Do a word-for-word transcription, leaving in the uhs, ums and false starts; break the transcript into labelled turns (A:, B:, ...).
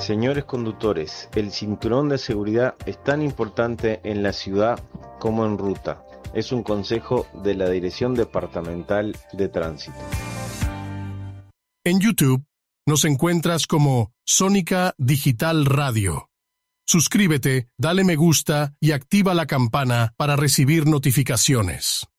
A: Señores conductores, el cinturón de seguridad es tan importante en la ciudad como en ruta. Es un consejo de la Dirección Departamental de Tránsito.
B: En YouTube nos encuentras como Sónica Digital Radio. Suscríbete, dale me gusta y activa la campana para recibir notificaciones.